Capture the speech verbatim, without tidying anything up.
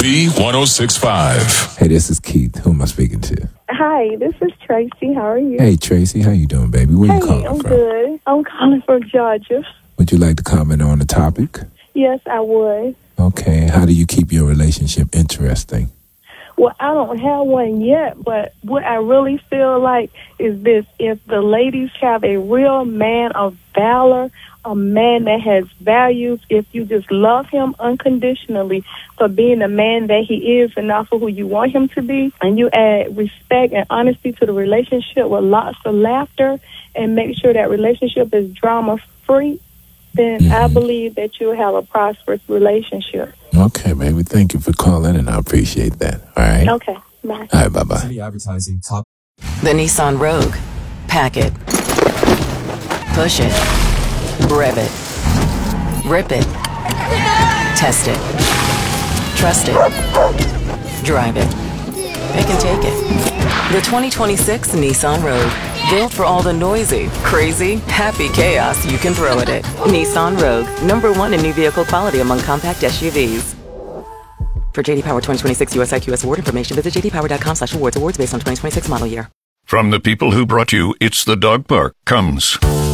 Z one oh six point five. Hey, this is Keith. Who am I speaking to? Hi, this is Tracy. How are you? Hey, Tracy. How you doing, baby? Where hey, you calling I'm from? good. I'm calling from Georgia. Would you like to comment on the topic? Yes, I would. Okay. How do you keep your relationship interesting? Well, I don't have one yet, but what I really feel like is this. If the ladies have a real man of valor, a man that has values, if you just love him unconditionally for being the man that he is and not for who you want him to be, and you add respect and honesty to the relationship with lots of laughter and make sure that relationship is drama-free, then mm-hmm. I believe that you'll have a prosperous relationship. Okay, baby. Thank you for calling, and I appreciate that. All right? Okay. Bye. All right, bye-bye. City Advertising top. The Nissan Rogue. Pack it. Push it. Rev it. Rip it. Test it. Trust it. Drive it. It can take it. The twenty twenty-six Nissan Rogue. Built for all the noisy, crazy, happy chaos you can throw at it. Nissan Rogue. Number one in new vehicle quality among compact S U Vs. For J D Power twenty twenty-six U S I Q S award information, visit j d power dot com slash awards. Awards based on twenty twenty-six model year. From the people who brought you It's the Dog Park comes